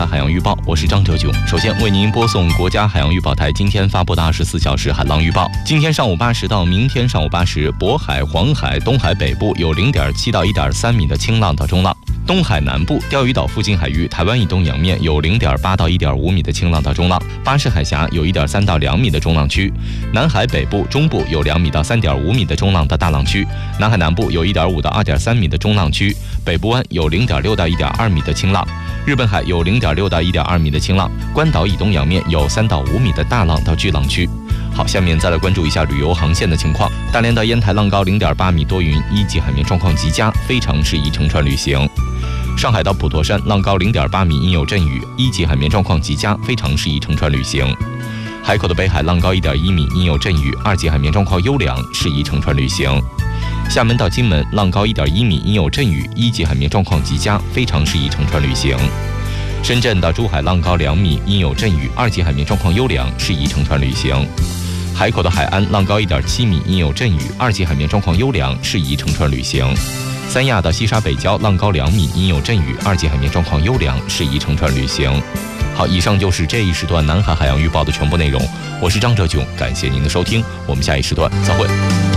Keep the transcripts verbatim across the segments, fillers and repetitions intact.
海洋预报，我是张哲炯。首先为您播送国家海洋预报台今天发布的二十四小时海浪预报。今天上午八时到明天上午八时，渤海、黄海、东海北部有 零点七到一点三米的轻浪到中浪。东海南部、钓鱼岛附近海域、台湾以东洋面有 零点八到一点五米的轻浪到中浪，巴士海峡有 一点三到两米的中浪区，南海北部、中部有两米到三点五米的中浪到大浪区，南海南部有 一点五到二点三米的中浪区，北部湾有 零点六到一点二米的轻浪，日本海有 零点六到一点二米的轻浪，关岛以东洋面有三到五米的大浪到巨浪区。好，下面再来关注一下旅游航线的情况。大连到烟台浪高 零点八米，多云，一级海面状况极佳，非常适宜乘船旅行。上海到普陀山浪高 零点八米，阴有阵雨，一级海面状况极佳，非常适宜乘船旅行。海口的北海浪高 一点一米，阴有阵雨，二级海面状况优良，适宜乘船旅行。厦门到金门浪高 一点一米，阴有阵雨，一级海面状况极佳，非常适宜乘船旅行。深圳到珠海浪高两米，阴有阵雨，二级海面状况优良，适宜乘船旅行。海口的海安浪高 一点七米，阴有阵雨，二级海面状况优良，适宜乘船旅行。三亚到西沙北礁浪高两米，阴有阵雨，二级海面状况优良，适宜乘船旅行。好，以上就是这一时段南海海洋预报的全部内容。我是张哲炯，感谢您的收听，我们下一时段再会。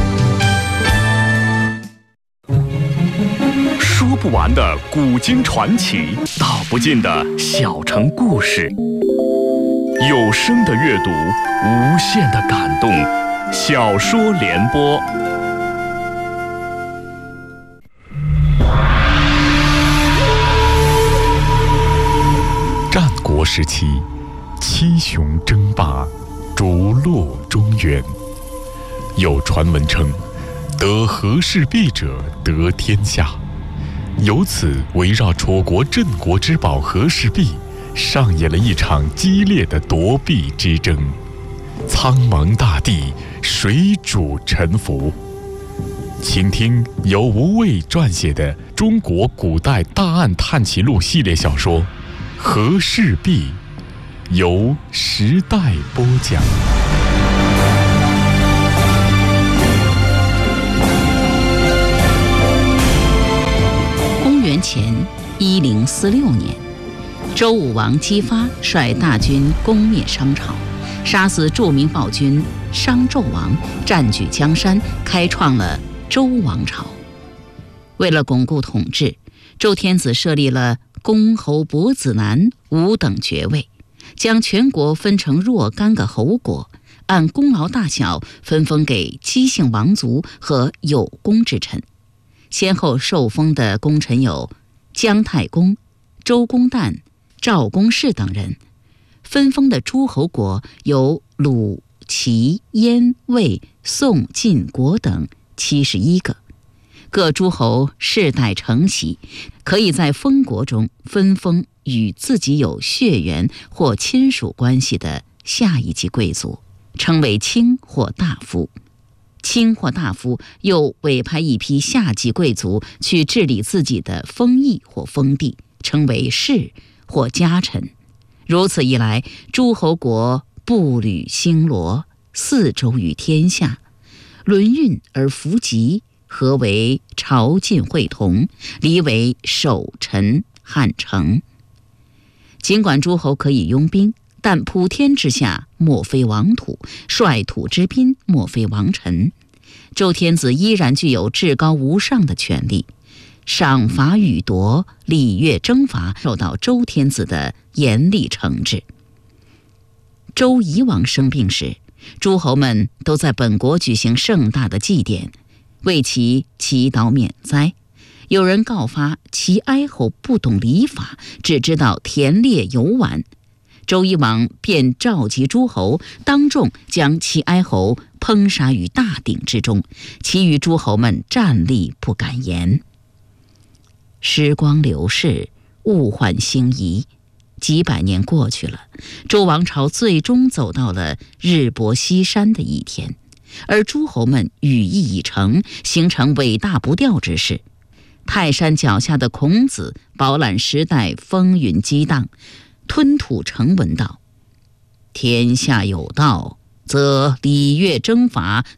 说不完的古今传奇，道不尽的小城故事，有声的阅读，无限的感动。小说联播。战国时期，七雄争霸，逐鹿中原。有传闻称，得和氏璧者得天下。由此围绕楚国镇国之宝和氏璧，上演了一场激烈的夺璧之争。苍茫大地，谁主沉浮？请听由吴畏撰写的中国古代大案探奇录系列小说《和氏璧》，由时代播讲。 公元前一零四六年，周武王姬发率大军攻灭商朝，杀死著名暴君商纣王，占据江山，开创了周王朝。为了巩固统治，周天子设立了公侯伯子男五等爵位，将全国分成若干个侯国，按功劳大小分封给姬姓王族和有功之臣。先后受封的功臣有姜太公、周公旦、赵公奭等人。分封的诸侯国有鲁、齐、燕、魏、宋、晋、国等七十一个。各诸侯世代承袭，可以在封国中分封与自己有血缘或亲属关系的下一级贵族，称为卿或大夫。卿或大夫又委派一批下级贵族去治理自己的封邑或封地，称为士或家臣。如此一来，诸侯国步履星罗，四周于天下，轮运而弗及，合为朝晋会同，离为守臣汉城。尽管诸侯可以拥兵，但普天之下莫非王土，率土之滨莫非王臣。周天子依然具有至高无上的权力，赏罚予夺、礼乐征伐受到周天子的严厉惩治。周夷王生病时，诸侯们都在本国举行盛大的祭典，为其祈祷免灾。有人告发其哀侯不懂礼法，只知道田猎游玩。周夷王便召集诸侯，当众将其哀侯烹杀于大鼎之中，其余诸侯们站立不敢言。时光流逝，物换星移，几百年过去了，周王朝最终走到了日薄西山的一天，而诸侯们羽翼已成，形成伟大不掉之势。泰山脚下的孔子饱览时代风云激荡，吞吐成文道：天下有道，则礼乐征伐